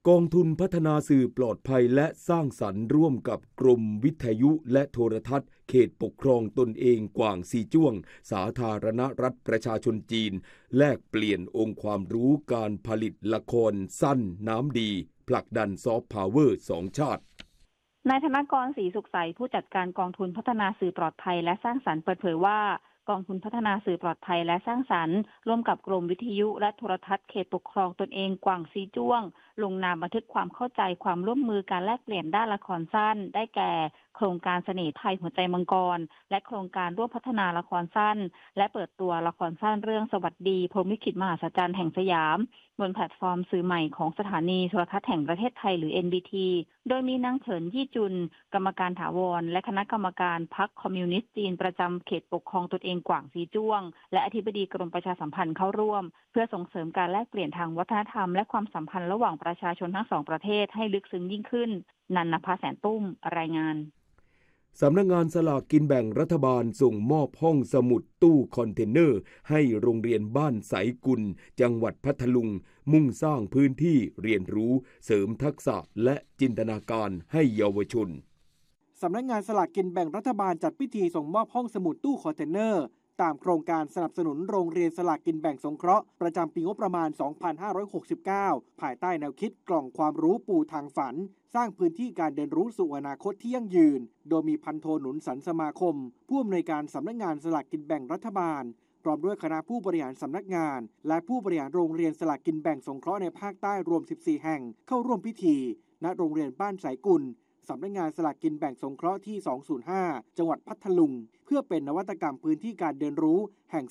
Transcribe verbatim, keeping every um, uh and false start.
กองทุนพัฒนาสื่อปลอดภัยและสร้างสรรค์ร่วมกับกรมวิทยุและโทรทัศน์เขตปกครองตนเองกวางซีจ้วงสาธารณรัฐประชาชนจีนแลกเปลี่ยนองค์ความรู้การผลิตละครสั้นน้ำดีผลักดันซอฟต์พาวเวอร์สองชาตินายธนกรศรีสุขใสผู้จัดการกองทุนพัฒนาสื่อปลอดภัยและสร้างสรรค์เปิดเผยว่ากองทุนพัฒนาสื่อปลอดภัยและสร้างสรรค์ร่วมกับกรมวิทยุและโทรทัศน์เขตปกครองตนเองกวางซีจ้วงลงนามบันทึกความเข้าใจความร่วมมือการแลกเปลี่ยนด้านละครสั้นได้แก่โครงการเสน่ห์ไทยหัวใจมังกรและโครงการร่วมพัฒนาละครสั้นและเปิดตัวละครสั้นเรื่องสวัสดีพรหมลิขิตมหัศจรรย์แห่งสยามบนแพลตฟอร์มสื่อใหม่ของสถานีโทรทัศน์แห่งประเทศไทยหรือ เอ็น บี ที โดยมีนางเฉินยี่จุนกรรมการถาวรและคณะกรรมการพรรคคอมมิวนิสต์จีนประจำเขตปกครองตนเองกวางซีจ้วงและอธิบดีกรมประชาสัมพันธ์เข้าร่วมเพื่อส่งเสริมการแลกเปลี่ยนทางวัฒนธรรมและความสัมพันธ์ระหว่างประชาชนทั้งสองประเทศให้ลึกซึ้งยิ่งขึ้นนันนภาแสนตุ้มรายงานสำนักงานสลากกินแบ่งรัฐบาลส่งมอบห้องสมุดตู้คอนเทนเนอร์ให้โรงเรียนบ้านสายกุลจังหวัดพัทลุงมุ่งสร้างพื้นที่เรียนรู้เสริมทักษะและจินตนาการให้เยาวชนสำนักงานสลากกินแบ่งรัฐบาลจัดพิธีส่งมอบห้องสมุดตู้คอนเทนเนอร์ตามโครงการสนับสนุนโรงเรียนสลากกินแบ่งสงเคราะห์ประจำปีงบประมาณ สองพันห้าร้อยหกสิบเก้า ภายใต้แนวคิดกล่องความรู้ปูทางฝันสร้างพื้นที่การเรียนรู้สู่อนาคตที่ยั่งยืนโดยมีพันโทหนุนสันสมาคมผู้อำนวยการสำนักงานสลากกินแบ่งรัฐบาลพร้อมด้วยคณะผู้บริหารสำนักงานและผู้บริหารโรงเรียนสลากกินแบ่งสงเคราะห์ในภาคใต้รวมสิบสี่แห่งเข้าร่วมพิธีณโรงเรียนบ้านสายกุลสำนักงานสลากกินแบ่งสงเคราะห์ที่สองศูนย์ห้าจังหวัดพัทลุงเพื่อเป็นนวัตกรรมพื้นที่การเรียนรู้แห่ง